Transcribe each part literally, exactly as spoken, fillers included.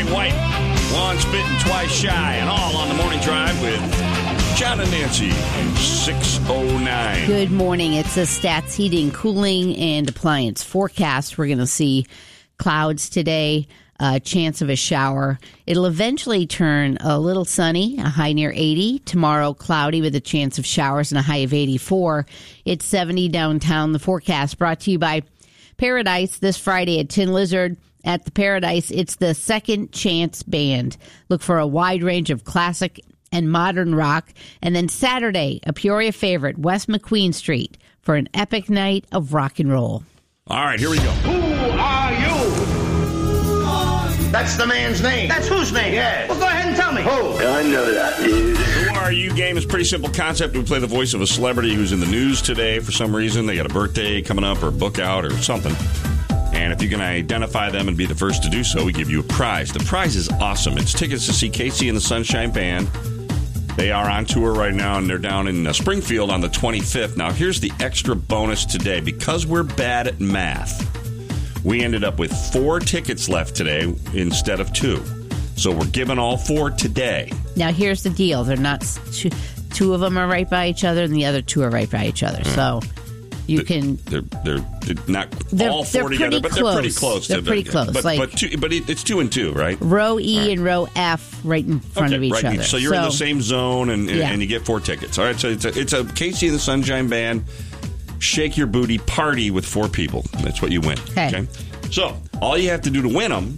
Wayne White. Once bitten, twice shy, and all on the morning drive with John and Nancy. six oh nine. Good morning. It's a Stats Heating, Cooling, and Appliance forecast. We're going to see clouds today, a chance of a shower. It'll eventually turn a little sunny, a high near eighty. Tomorrow, cloudy with a chance of showers and a high of eighty-four. It's seventy downtown. The forecast brought to you by Paradise this Friday at Tin Lizard. At the Paradise, it's the Second Chance Band. Look for a wide range of classic and modern rock. And then Saturday, a Peoria favorite, West McQueen Street, for an epic night of rock and roll. All right, here we go. Who are you? That's the man's name. That's whose name? Yeah. Well, go ahead and tell me. Who? I know that, dude. Who Are You game is a pretty simple concept. We play the voice of a celebrity who's in the news today for some reason. They got a birthday coming up or a book out or something. And if you can identify them and be the first to do so, we give you a prize. The prize is awesome. It's tickets to see Casey and the Sunshine Band. They are on tour right now, and they're down in uh, Springfield on the twenty-fifth. Now, here's the extra bonus today. Because we're bad at math, we ended up with four tickets left today instead of two. So we're giving all four today. Now, here's the deal. They're not two, two of them are right by each other, and the other two are right by each other. Mm. So you the, can... They're, they're not they're, all four they're together, but close. they're pretty close. They're to, pretty close. But, like, but, two, but it's two and two, right? Row E right. and row F right in front okay, of each right. other. So you're so, in the same zone, and, and, yeah. and you get four tickets. All right, so it's a, it's a Casey and the Sunshine Band Shake Your Booty party with four people. That's what you win. Okay. okay? So all you have to do to win them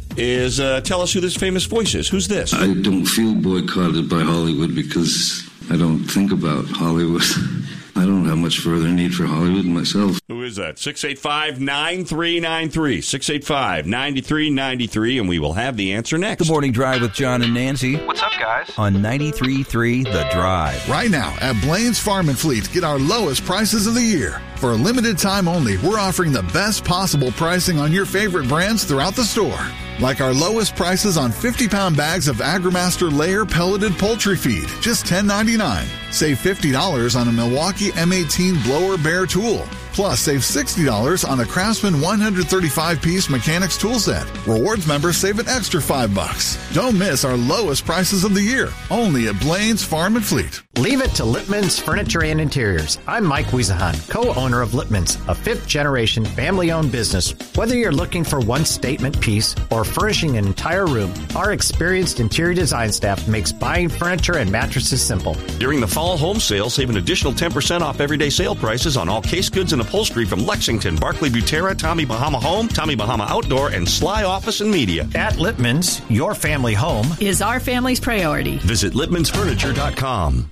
is uh, tell us who this famous voice is. Who's this? I don't feel boycotted by Hollywood because I don't think about Hollywood. I don't have much further need for Hollywood myself. Who is that? six eight five, nine three nine three. six eight five, nine three nine three, and we will have the answer next. The Morning Drive with John and Nancy. What's up, guys? On ninety-three point three The Drive. Right now at Blaine's Farm and Fleet, get our lowest prices of the year. For a limited time only, we're offering the best possible pricing on your favorite brands throughout the store. Like our lowest prices on fifty-pound bags of AgriMaster layer pelleted poultry feed, just ten ninety-nine. Save fifty dollars on a Milwaukee M eighteen blower bear tool. Plus, save sixty dollars on a Craftsman one thirty-five piece mechanics tool set. Rewards members save an extra five bucks. Don't miss our lowest prices of the year. Only at Blaine's Farm and Fleet. Leave it to Lippman's Furniture and Interiors. I'm Mike Wiesahan, co-owner of Lippman's, a fifth-generation family-owned business. Whether you're looking for one statement piece or furnishing an entire room, our experienced interior design staff makes buying furniture and mattresses simple. During the fall home sale, save an additional ten percent off everyday sale prices on all case goods and upholstery from Lexington, Barclay Butera, Tommy Bahama Home, Tommy Bahama Outdoor, and Sly Office and Media. At Lippman's, your family home is our family's priority. Visit Lippmans Furniture dot com.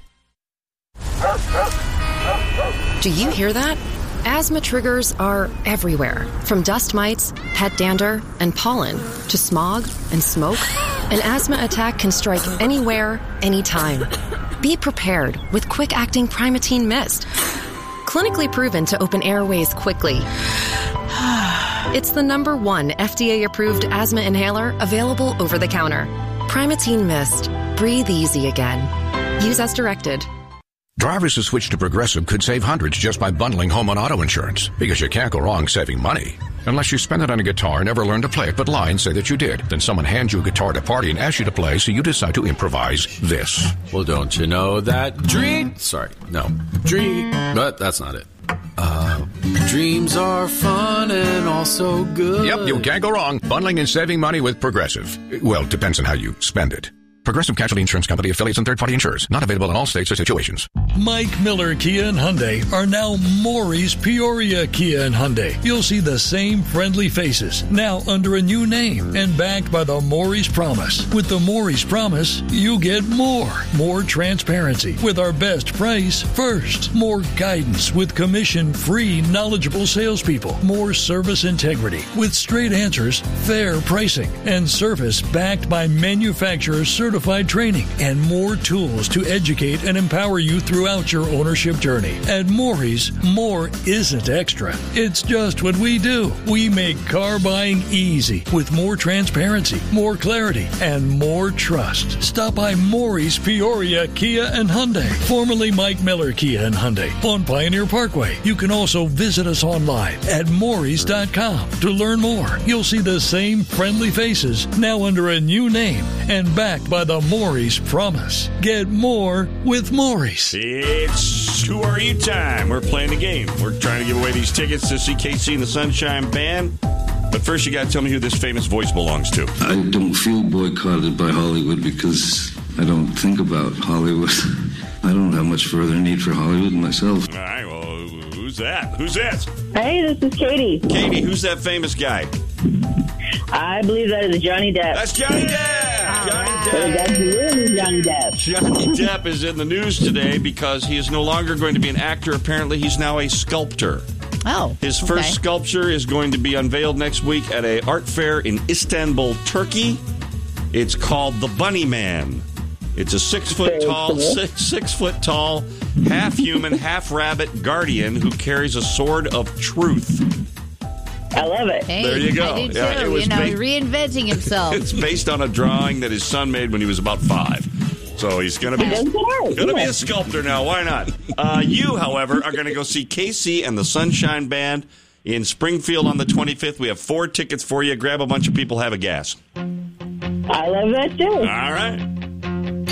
Do you hear that? Asthma triggers are everywhere, from dust mites, pet dander, and pollen, to smog and smoke. An asthma attack can strike anywhere, anytime. Be prepared with quick-acting Primatene Mist. Clinically proven to open airways quickly. It's the number one F D A-approved asthma inhaler available over the counter. Primatene Mist. Breathe easy again. Use as directed. Drivers who switch to Progressive could save hundreds just by bundling home and auto insurance, because you can't go wrong saving money. Unless you spend it on a guitar and never learn to play it, but lie and say that you did. Then someone hands you a guitar at a party and asks you to play, so you decide to improvise this. Well, don't you know that dream... Sorry, no. Dream... But that's not it. Uh, dreams are fun and also good. Yep, you can't go wrong bundling and saving money with Progressive. Well, depends on how you spend it. Progressive Casualty Insurance Company, affiliates, and third-party insurers. Not available in all states or situations. Mike Miller Kia and Hyundai are now Maury's Peoria Kia and Hyundai. You'll see the same friendly faces, now under a new name and backed by the Maury's Promise. With the Maury's Promise, you get more. More transparency with our best price first. More guidance with commission-free, knowledgeable salespeople. More service integrity with straight answers, fair pricing, and service backed by manufacturer certified training, and more tools to educate and empower you through throughout your ownership journey. At Maury's, more isn't extra. It's just what we do. We make car buying easy with more transparency, more clarity, and more trust. Stop by Maury's Peoria Kia and Hyundai, formerly Mike Miller Kia and Hyundai, on Pioneer Parkway. You can also visit us online at Maury's dot com to learn more. You'll see the same friendly faces now under a new name and backed by the Maury's promise. Get more with Maury's. It's Who Are You time. We're playing the game. We're trying to give away these tickets to see K C and the Sunshine Band. But first, you got to tell me who this famous voice belongs to. I don't feel boycotted by Hollywood because I don't think about Hollywood. I don't have much further need for Hollywood myself. All right, well, who's that? Who's this? Hey, this is Katie. Katie, who's that famous guy? I believe that is Johnny Depp. That's Johnny Depp! Johnny right. Depp. That's really Johnny Depp. Johnny Depp is in the news today because he is no longer going to be an actor. Apparently, he's now a sculptor. Oh, His first okay. sculpture is going to be unveiled next week at a art fair in Istanbul, Turkey. It's called the Bunny Man. It's a six foot tall, six, six foot tall, half human, half rabbit guardian who carries a sword of truth. I love it. Hey, There you go. I do too. Yeah, it was you know, ba- reinventing himself. It's based on a drawing that his son made when he was about five. So he's going to be going to be a sculptor now. Why not? Uh, you, however, are going to go see K C and the Sunshine Band in Springfield on the twenty-fifth. We have four tickets for you. Grab a bunch of people, have a gas. I love that too. All right.